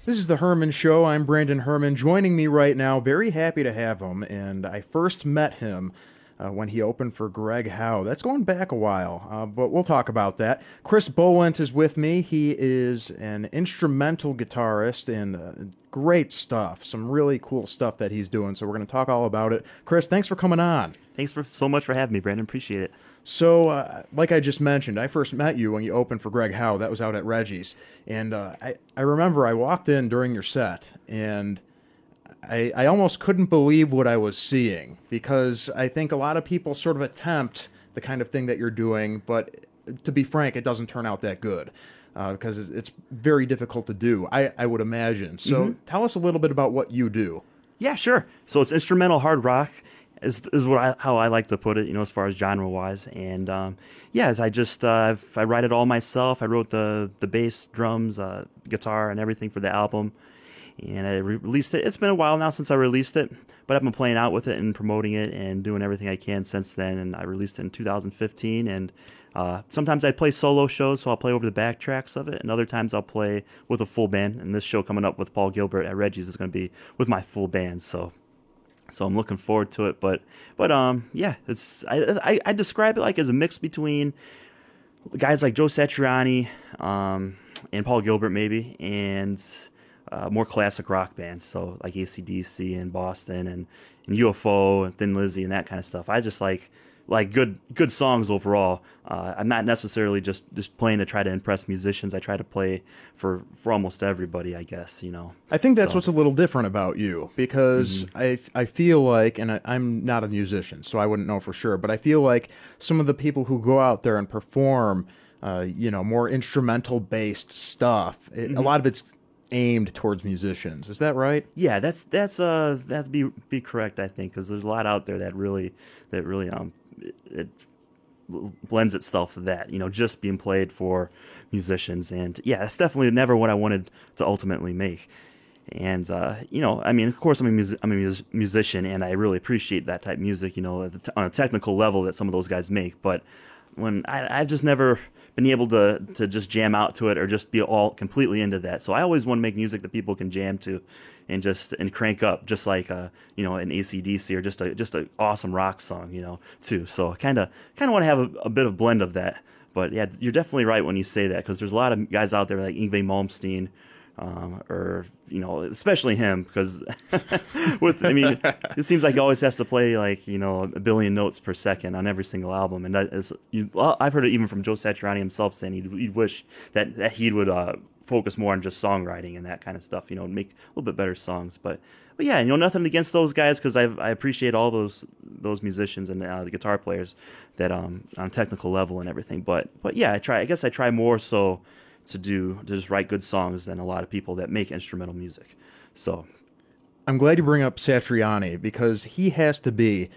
This is the Herman Show. I'm Brandon Herman. Joining me right now, very happy to have him. And I first met him when he opened for Greg Howe. That's going back a while, but we'll talk about that. Chris Bolent is with me. He is an instrumental guitarist and great stuff. Some really cool stuff that he's doing. So we're going to talk all about it. Chris, thanks for coming on. Thanks for so much for having me, Brandon. Appreciate it. So, like I just mentioned, I first met you when you opened for Greg Howe. That was out at Reggie's. And I remember I walked in during your set, and I almost couldn't believe what I was seeing, because I think a lot of people sort of attempt the kind of thing that you're doing, but to be frank, it doesn't turn out that good. Because it's very difficult to do, I would imagine. So tell us a little bit about what you do. Yeah, sure. So it's instrumental hard rock. Is how I like to put it, as far as genre wise, and as I write it all myself. I wrote the bass, drums, guitar, and everything for the album, and I released it. It's been a while now since I released it, but I've been playing out with it and promoting it and doing everything I can since then. And I released it in 2015, and sometimes I play solo shows, so I'll play over the back tracks of it, and other times I'll play with a full band. And this show coming up with Paul Gilbert at Reggie's is going to be with my full band, so I'm looking forward to it. But it's I describe it like as a mix between guys like Joe Satriani and Paul Gilbert maybe, and more classic rock bands, so like AC/DC and Boston and UFO and Thin Lizzy and that kind of stuff. I just like good songs overall. I'm not necessarily just playing to try to impress musicians. I try to play for almost everybody, I guess, I think that's what's a little different about you, because I feel like, and I'm not a musician, so I wouldn't know for sure, but I feel like some of the people who go out there and perform, more instrumental-based stuff, a lot of it's aimed towards musicians. Is that right? Yeah, that'd be correct, I think, because there's a lot out there that really it blends itself to that, just being played for musicians. And yeah, that's definitely never what I wanted to ultimately make. And of course, I'm a musician, and I really appreciate that type of music, on a technical level that some of those guys make. But when I've just never been able to just jam out to it or just be all completely into that. So I always want to make music that people can jam to and crank up, just like an AC/DC or just a awesome rock song, too. So I kind of want to have a bit of blend of that. But yeah, you're definitely right when you say that, because there's a lot of guys out there like Yngwie Malmsteen, or especially him, because it seems like he always has to play like a billion notes per second on every single album, and I've heard it even from Joe Satriani himself saying he'd wish that he would focus more on just songwriting and that kind of stuff, make a little bit better songs. But yeah, nothing against those guys, because I appreciate all those musicians and the guitar players that on a technical level and everything. But yeah, I guess I try more so to just write good songs than a lot of people that make instrumental music. So I'm glad you bring up Satriani, because he has to be,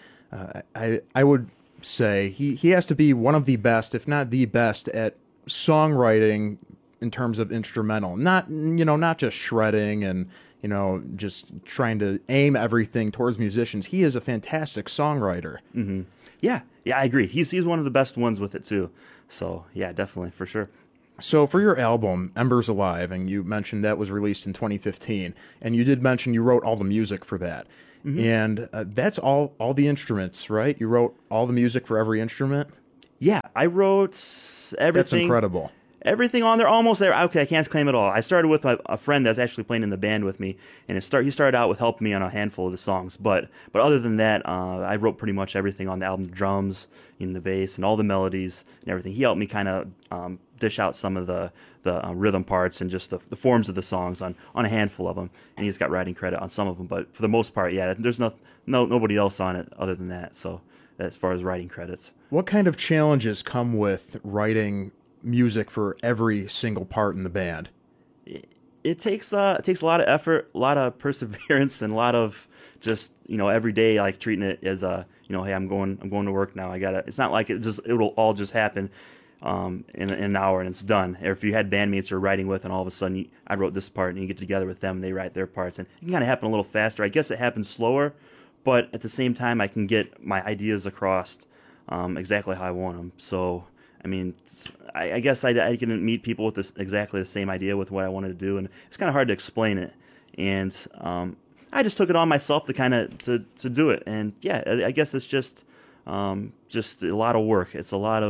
I would say, he has to be one of the best, if not the best, at songwriting in terms of instrumental. Not just shredding and just trying to aim everything towards musicians. He is a fantastic songwriter. Mm-hmm. Yeah, I agree. He's one of the best ones with it too. So yeah, definitely, for sure. So for your album, Embers Alive, and you mentioned that was released in 2015, and you did mention you wrote all the music for that. And that's all the instruments, right? You wrote all the music for every instrument? Yeah, I wrote everything. That's incredible. Everything on there, almost there. Okay, I can't claim it all. I started with a friend that's actually playing in the band with me, and he started out with helping me on a handful of the songs. But other than that, I wrote pretty much everything on the album: the drums, the bass, and all the melodies and everything. He helped me kind of dish out some of the rhythm parts and just the forms of the songs on a handful of them. And he's got writing credit on some of them. But for the most part, yeah, there's nobody else on it other than that. So as far as writing credits, what kind of challenges come with writing music for every single part in the band? It takes a lot of effort, a lot of perseverance, and a lot of just every day like treating it as hey, I'm going to work now. It's not like it'll all just happen in an hour and it's done. Or if you had bandmates you're writing with, and all of a sudden I wrote this part, and you get together with them and they write their parts, and it can kind of happen a little faster. I guess it happens slower, but at the same time I can get my ideas across exactly how I want them. So I guess I didn't meet people with this exactly the same idea with what I wanted to do, and it's kind of hard to explain it. And I just took it on myself to kind of to do it. And yeah, I guess it's just a lot of work. It's a lot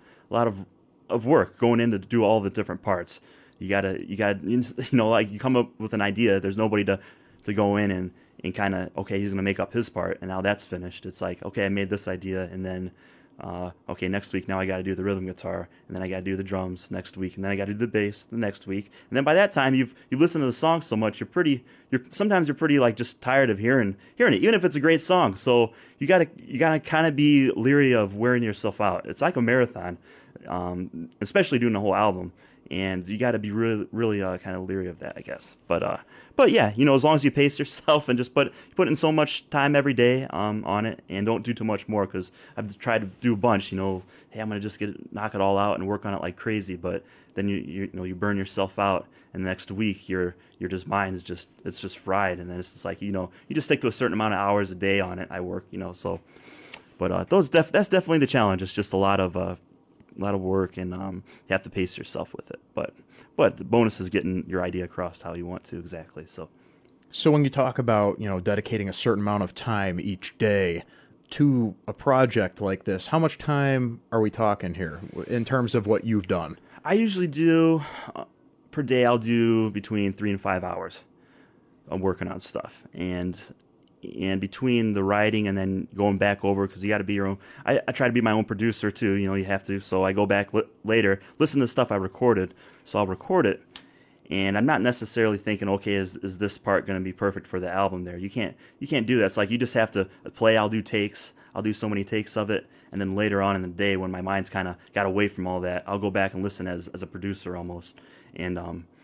of work going in to do all the different parts. You gotta like you come up with an idea. There's nobody to go in and kind of, okay, he's gonna make up his part, and now that's finished. It's like, okay, I made this idea, and then okay, next week now I got to do the rhythm guitar, and then I got to do the drums next week, and then I got to do the bass the next week, and then by that time you've listened to the song so much, sometimes you're pretty like just tired of hearing it, even if it's a great song. So you gotta kind of be leery of wearing yourself out. It's like a marathon, especially doing the whole album. And you got to be really kind of leery of that, I guess. But yeah, as long as you pace yourself and just put in so much time every day on it, and don't do too much more, because I've tried to do a bunch. Hey, I'm gonna just knock it all out and work on it like crazy. But then you burn yourself out, and the next week your mind is just fried, and then it's just like you just stick to a certain amount of hours a day on it. I work, so. But that's definitely the challenge. It's just a lot of work, and you have to pace yourself with it. But the bonus is getting your idea across how you want to exactly. So when you talk about dedicating a certain amount of time each day to a project like this, how much time are we talking here in terms of what you've done? I usually do per day. I'll do between 3 and 5 hours of working on stuff, and between the writing and then going back over, because you got to be your own. I try to be my own producer too. You have to. So I go back later, listen to the stuff I recorded. So I'll record it, and I'm not necessarily thinking, okay, is this part going to be perfect for the album? There, you can't do that. It's like you just have to play. I'll do takes. I'll do so many takes of it, and then later on in the day, when my mind's kind of got away from all that, I'll go back and listen as a producer almost, and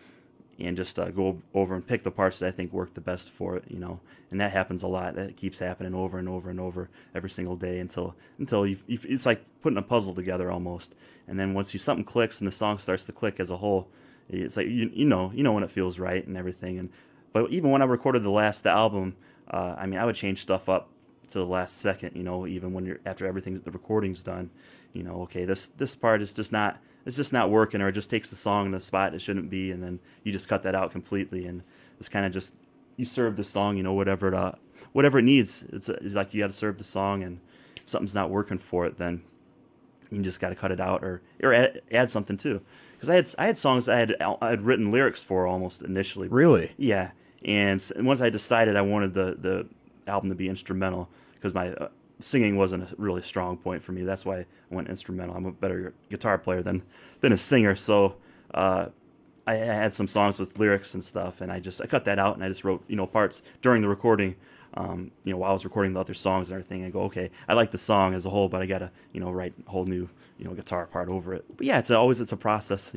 just go over and pick the parts that I think work the best for it, And that happens a lot. That keeps happening over and over and over every single day until it's like putting a puzzle together almost. And then once something clicks and the song starts to click as a whole, it's like you know when it feels right and everything. But even when I recorded the album, I would change stuff up to the last second. Even when after the recording's done, okay, this part is just not. It's just not working, or it just takes the song in the spot it shouldn't be, and then you just cut that out completely, and it's kind of just you serve the song, whatever it needs. It's like you got to serve the song, and if something's not working for it, then you just got to cut it out or add something too. Because I had songs I had written lyrics for almost initially. Really? Yeah, and once I decided I wanted the album to be instrumental, because my singing wasn't a really strong point for me. That's why I went instrumental. I'm a better guitar player than a singer. So I had some songs with lyrics and stuff, and I cut that out, and I just wrote parts during the recording. While I was recording the other songs and everything, I go, okay, I like the song as a whole, but I gotta write a whole new guitar part over it. But yeah, it's a process.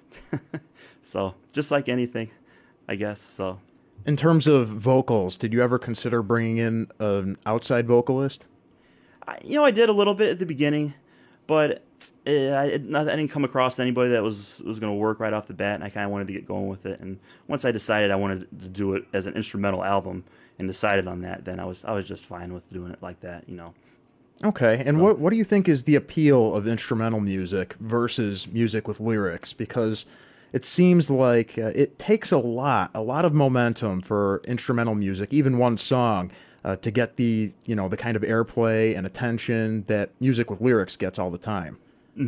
So just like anything, I guess. So in terms of vocals, did you ever consider bringing in an outside vocalist? I did a little bit at the beginning, but I didn't come across anybody that was going to work right off the bat, and I kind of wanted to get going with it. And once I decided I wanted to do it as an instrumental album and decided on that, then I was just fine with doing it like that, Okay, and so, what do you think is the appeal of instrumental music versus music with lyrics? Because it seems like it takes a lot of momentum for instrumental music, even one song, to get the kind of airplay and attention that music with lyrics gets all the time.